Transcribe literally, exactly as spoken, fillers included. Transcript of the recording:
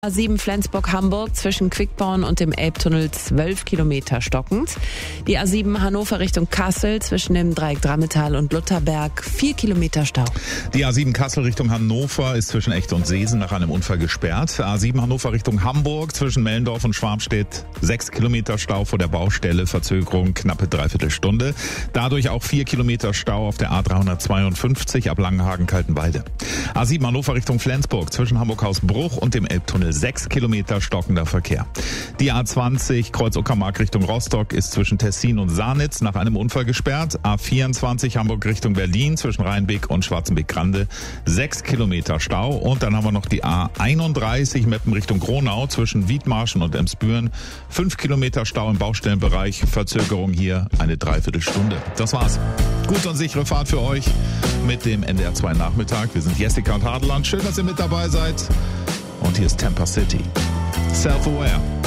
A sieben Flensburg-Hamburg zwischen Quickborn und dem Elbtunnel zwölf Kilometer stockend. Die A sieben Hannover Richtung Kassel zwischen dem Dreieck Drammetal und Lutherberg vier Kilometer Stau. Die A sieben Kassel Richtung Hannover ist zwischen Echt und Seesen nach einem Unfall gesperrt. A sieben Hannover Richtung Hamburg zwischen Mellendorf und Schwarmstedt sechs Kilometer Stau vor der Baustelle, Verzögerung knappe Dreiviertelstunde. Dadurch auch vier Kilometer Stau auf der A dreihundertzweiundfünfzig ab Langenhagen-Kaltenweide. A sieben Hannover Richtung Flensburg zwischen Hamburg-Hausbruch und dem Elbtunnel sechs Kilometer stockender Verkehr. Die A zwanzig Kreuz-Uckermark Richtung Rostock ist zwischen Tessin und Sarnitz nach einem Unfall gesperrt. A vierundzwanzig Hamburg Richtung Berlin zwischen Rheinbeck und Schwarzenbeck-Grande sechs Kilometer Stau. Und dann haben wir noch die A einunddreißig Meppen Richtung Gronau zwischen Wiedmarschen und Emsbüren fünf Kilometer Stau im Baustellenbereich. Verzögerung hier eine Dreiviertelstunde. Das war's. Gute und sichere Fahrt für euch mit dem N D R zwei Nachmittag. Wir sind Jessica und Hadeland. Schön, dass ihr mit dabei seid. Und hier ist Tampa City. Self-Aware.